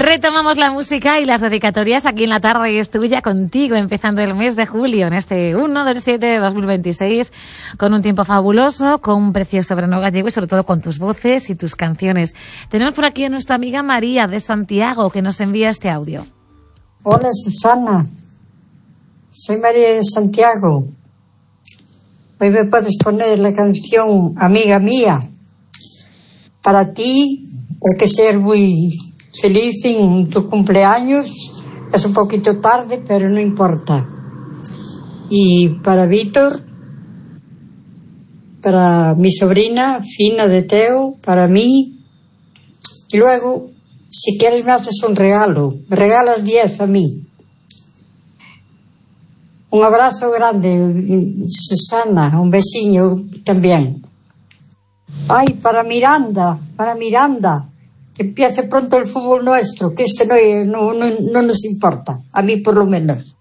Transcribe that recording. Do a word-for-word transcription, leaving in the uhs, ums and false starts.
Retomamos la música y las dedicatorias aquí en la tarde y es tuya contigo, empezando el mes de julio, en este uno del siete de dos mil veintiséis, con un tiempo fabuloso, con un precioso verano gallego y sobre todo con tus voces y tus canciones. Tenemos por aquí a nuestra amiga María de Santiago, que nos envía este audio. Hola Susana, soy María de Santiago. Hoy me puedes poner la canción Amiga Mía. Para ti, porque ser muy feliz en tu cumpleaños. Es un poquito tarde, pero no importa. Y para Víctor, para mi sobrina Fina de Teo, para mí. Y luego, si quieres me haces un regalo. Me regalas diez a mí. Un abrazo grande, Susana. Un besiño también. Ay, para Miranda, para Miranda. Que empiece pronto el fútbol nuestro, que este no, no, no, no nos importa, a mí por lo menos.